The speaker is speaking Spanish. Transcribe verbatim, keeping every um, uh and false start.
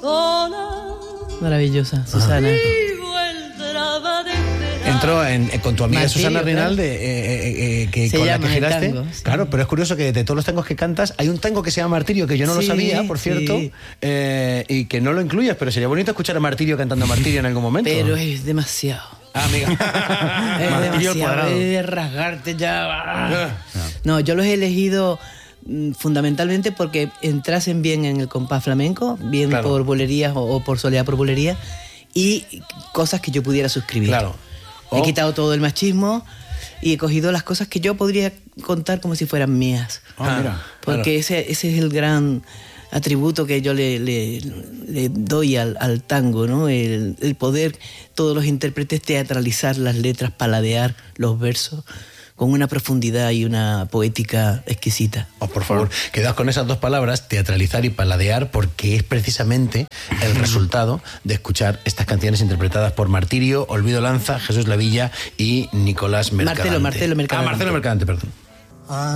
Maravillosa, Susana. Entró en, con tu amiga Martirio, Susana claro. Rinaldi, eh, eh, eh, que, Se con la llama que el giraste. tango, sí. Claro, pero es curioso que de todos los tangos que cantas, hay un tango que se llama Martirio, que yo no lo Sí, sabía, por cierto, sí. eh, y que no lo incluyes, pero sería bonito escuchar a Martirio cantando Martirio en algún momento. Pero es demasiado. Ah, amiga. Es Martirio al demasiado, cuadrado. es de rasgarte ya. No, yo los he elegido mm, fundamentalmente porque entrasen bien en el compás flamenco, bien Claro. por bolerías o, o por soleá por bolería, y cosas que yo pudiera suscribir. Claro. He Oh. quitado todo el machismo y he cogido las cosas que yo podría contar como si fueran mías. Ah, mira. Porque Claro. ese, ese es el gran atributo que yo le, le, le doy al, al tango, ¿no? El, el poder, todos los intérpretes, teatralizar las letras, paladear los versos con una profundidad y una poética exquisita. Oh, por favor, quedaos con esas dos palabras, teatralizar y paladear, porque es precisamente el resultado de escuchar estas canciones interpretadas por Martirio, Olvido Lanza, Jesús Lavilla y Nicolás Mercadante. Marcelo, Marcelo Mercadante. Ah, Marcelo Mercadante, perdón.